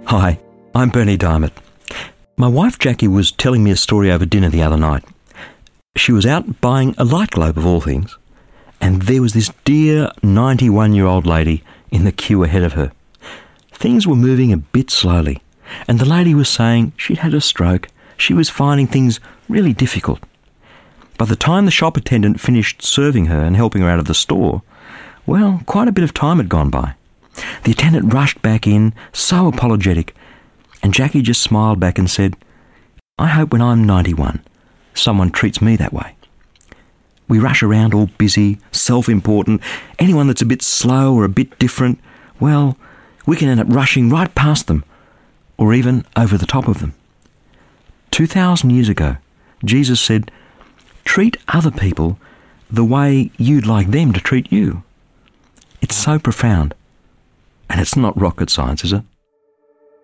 Hi, I'm Bernie Diamond. My wife Jackie was telling me a story over dinner the other night. She was out buying a light globe of all things, and there was this dear 91-year-old lady in the queue ahead of her. Things were moving a bit slowly, and the lady was saying she'd had a stroke. She was finding things really difficult. By the time the shop attendant finished serving her and helping her out of the store, well, quite a bit of time had gone by. The attendant rushed back in, so apologetic, and Jackie just smiled back and said, "I hope when I'm 91, someone treats me that way." We rush around all busy, self-important. Anyone that's a bit slow or a bit different, well, we can end up rushing right past them, or even over the top of them. 2,000 years ago, Jesus said, "Treat other people the way you'd like them to treat you." It's so profound. And it's not rocket science, is it?